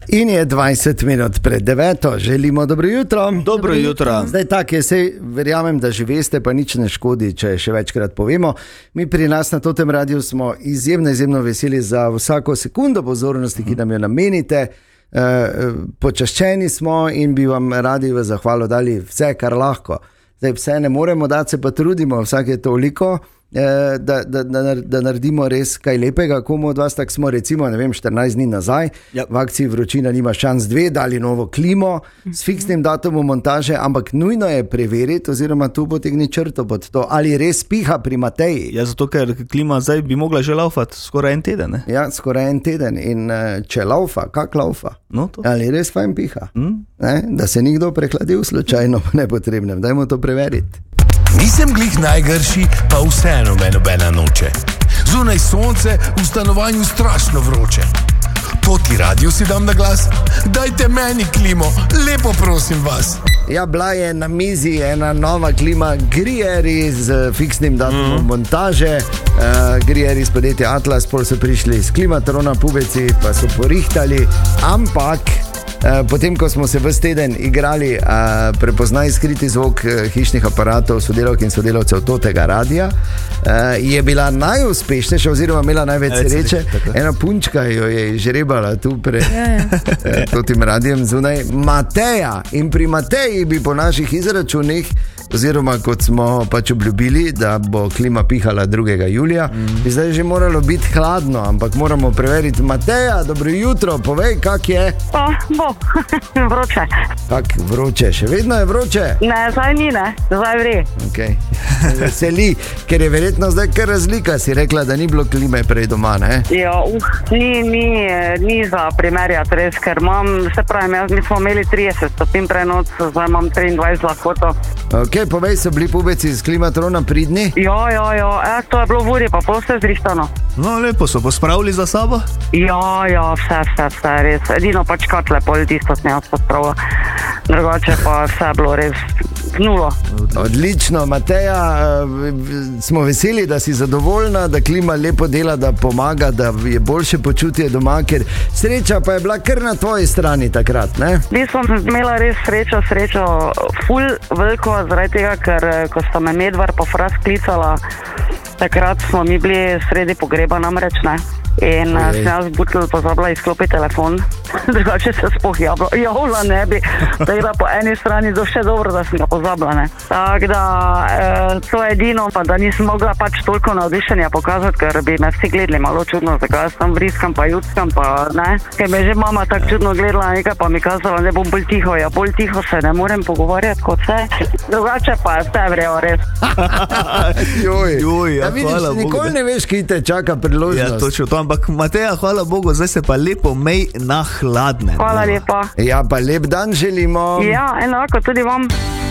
In je 20 minut pred 9. Želimo dobro jutro. Dobro jutro. Zdaj tak je, sej verjamem, da že veste, pa nič ne škodi, če še večkrat povemo. Mi pri nas na Totem Radiu smo izjemno veseli za vsako sekundo pozornosti, ki nam jo namenite. Počaščeni smo in bi vam radi v zahvalo dali vse, kar lahko. Zdaj vse ne moremo dati, se pa trudimo, vsake toliko, da naredimo res kaj lepega. Komu od vas, tak smo recimo, 14 dni nazaj, v akciji Vročina nima šans 2, dali novo klimo s fiksnim datumom montaže, ampak nujno je preveriti oziroma tu potegni črto pod to, ali res piha pri Mateji. Ja, zato ker klima zdaj bi mogla že laufati skoraj en teden, ne? Ja, skoraj en teden in če laufa, kak laufa? No, to. Ali res fajn piha? Ne? Da se nikdo prehladil slučajno po nepotrebnem, dajmo to preveriti. Nisem glih najgrši, pa vseeno me nobena noče. Zunaj sonce, v stanovanju strašno vroče. Toti radio si dam na glas, dajte meni klimo, lepo prosim vas. Ja, bila je na mizi ena nova klima Grieri z fiksnim datumom montaže. Grieri iz podjetja Atlas, pol so prišli s Klimatrona pubeci, pa so porihtali, ampak potem, ko smo se ves teden igrali prepoznaj skriti zvok hišnih aparatov, sodelavk in sodelavcev Totega radia, je bila najuspešnejša oziroma imela največ sreče. Ena punčka jo je žrebala tu pred Totim radijem zunaj, Mateja. In pri Mateji bi po naših izračunih, oziroma kot smo pač obljubili, da bo klima pihala 2. julija, bi zdaj že moralo biti hladno, ampak moramo preveriti. Mateja, dobro jutro, povej, kak je? Bo, vroče. Kak vroče, še vedno je vroče? Ne, zdaj ni, ne, zdaj vri. Okay. Veseli, ker je verjetno zdaj kar razlika, si rekla, da ni bilo klime prej doma, ne? Ja, ni za primerjati res, ker se pravim, mi smo imeli 30 stopinj prenoc, zdaj imam 23 lahkoto. Ok, povej, so bili pubeci z Klimatrona pridni? Ja, to je bilo v uri, pa poste zrihtano. No, lepo so pospravili za sabo? Ja, vse, res. Edino pač katle, pol tisto sem jaz pospravila. Drugače pa vse je bilo res nulo. Odlično, Mateja, smo veseli, da si zadovoljna, da klima lepo dela, da pomaga, da je boljše počutje doma, ker sreča pa je bila kar na tvoji strani takrat, ne? Sem imela res srečo, ful veliko, zaradi tega, ker ko sta me Medvar pa Fras klicala, takrat smo mi bili sredi pogreba namreč, ne? In sem jaz butel pozabila izklopiti telefon, drugače se spoh javila ne bi, tako da po eni strani to še dobro, da sem ga pozabila, ne. Tako da to je edino, pa da nisem mogla pač toliko navdišenja pokazati, ker bi me vsi gledali malo čudno, zakaj jaz tam vriskam pa jutskam pa ne, ker me že mama tako čudno gledala nekaj, pa mi kazala, ne bom bolj tiho se ne morem pogovarjati kot vse, drugače pa vse vrejo res. Joj, ja, vidiš, nikoli ne veš, ki te čaka priložnost. Ja, točno to, ampak Mateja, hvala Bogu, zdaj se pa lepo mej na hladne. Hvala lepa. Ja, pa lep dan želimo. Ja, enako tudi vam.